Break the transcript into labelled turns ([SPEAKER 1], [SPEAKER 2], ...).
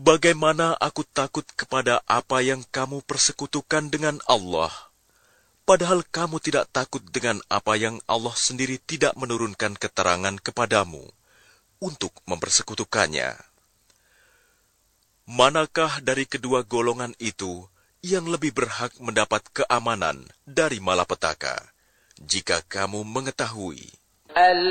[SPEAKER 1] Bagaimana aku takut kepada apa yang kamu persekutukan dengan Allah, padahal kamu tidak takut dengan apa yang Allah sendiri tidak menurunkan keterangan kepadamu untuk mempersekutukannya. Manakah dari kedua golongan itu yang lebih berhak mendapat keamanan dari malapetaka, jika kamu mengetahui?